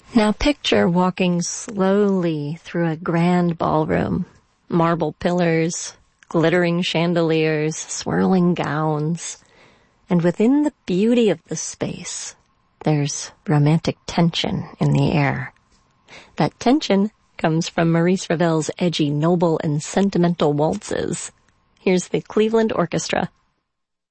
Now picture walking slowly through a grand ballroom. Marble pillars, glittering chandeliers, swirling gowns. And within the beauty of the space, there's romantic tension in the air. That tension comes from Maurice Ravel's edgy, noble, and sentimental waltzes. Here's the Cleveland Orchestra